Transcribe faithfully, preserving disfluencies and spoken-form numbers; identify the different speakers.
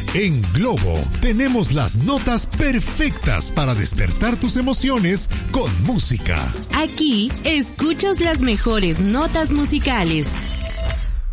Speaker 1: En Globo tenemos las notas perfectas para despertar tus emociones con música.
Speaker 2: Aquí escuchas las mejores notas musicales.